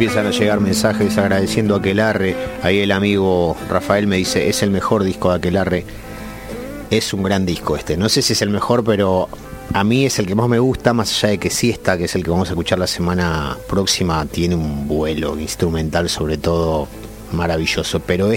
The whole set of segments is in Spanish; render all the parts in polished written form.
empiezan a llegar mensajes agradeciendo a Aquelarre. Ahí el amigo Rafael me dice, es el mejor disco de Aquelarre. Es un gran disco este. No sé si es el mejor, pero a mí es el que más me gusta, más allá de que Siesta, que es el que vamos a escuchar la semana próxima, tiene un vuelo instrumental sobre todo maravilloso. Pero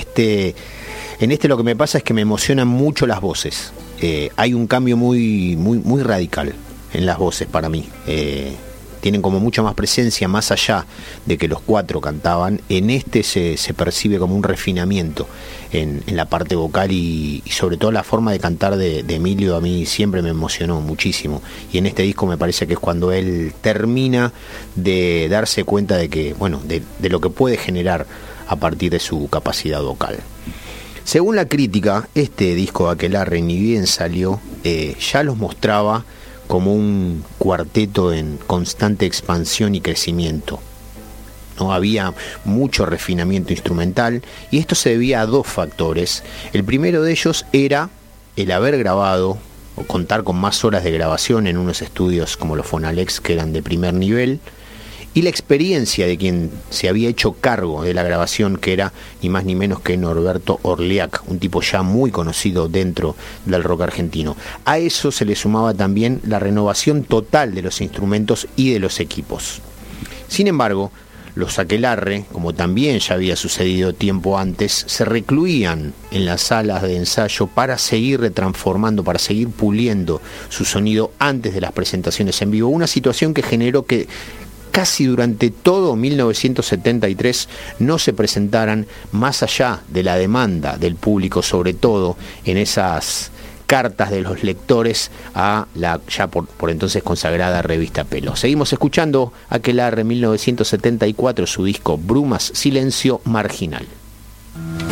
en este lo que me pasa es que me emocionan mucho las voces. Hay un cambio muy radical en las voces para mí. Tienen como mucha más presencia, más allá de que los cuatro cantaban. En se percibe como un refinamiento en la parte vocal y sobre todo la forma de cantar de Emilio a mí siempre me emocionó muchísimo. Y en este disco me parece que es cuando él termina de darse cuenta de que, bueno, de lo que puede generar a partir de su capacidad vocal. Según la crítica, este disco de Aquelarre, ni bien salió, ya los mostraba como un cuarteto en constante expansión y crecimiento. No había mucho refinamiento instrumental y esto se debía a dos factores. El primero de ellos era el haber grabado o contar con más horas de grabación en unos estudios como los Fonalex, que eran de primer nivel, y la experiencia de quien se había hecho cargo de la grabación, que era ni más ni menos que Norberto Orliac, un tipo ya muy conocido dentro del rock argentino. A eso se le sumaba también la renovación total de los instrumentos y de los equipos. Sin embargo, los Aquelarre, como también ya había sucedido tiempo antes, se recluían en las salas de ensayo para seguir retransformando, para seguir puliendo su sonido antes de las presentaciones en vivo. Una situación que generó que casi durante todo 1973 no se presentaran, más allá de la demanda del público, sobre todo en esas cartas de los lectores a la ya por entonces consagrada revista Pelo. Seguimos escuchando Aquelarre, 1974, su disco Brumas, Silencio Marginal.